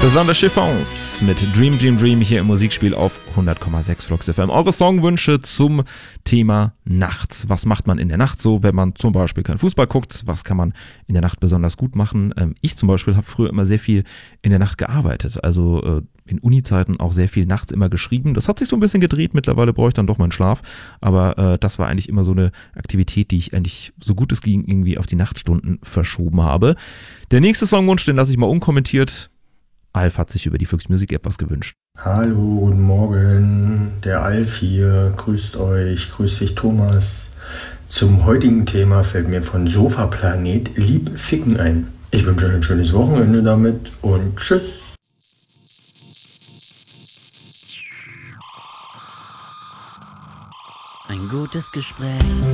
Das waren der Chiffons mit Dream Dream Dream hier im Musikspiel auf 100,6 Flux FM. Eure Songwünsche zum Thema Nacht. Was macht man in der Nacht so, wenn man zum Beispiel keinen Fußball guckt? Was kann man in der Nacht besonders gut machen? Ich zum Beispiel habe früher immer sehr viel in der Nacht gearbeitet. Also in Uni-Zeiten auch sehr viel nachts immer geschrieben. Das hat sich so ein bisschen gedreht. Mittlerweile brauche ich dann doch meinen Schlaf. Aber das war eigentlich immer so eine Aktivität, die ich eigentlich so gut es ging irgendwie auf die Nachtstunden verschoben habe. Der nächste Songwunsch, den lasse ich mal unkommentiert. Alf hat sich über die Flux Music App was gewünscht. Hallo, guten Morgen, der Alf hier, grüßt euch, grüßt dich Thomas. Zum heutigen Thema fällt mir von Sofaplanet Lieb Ficken ein. Ich wünsche euch ein schönes Wochenende damit und tschüss. Ein gutes Gespräch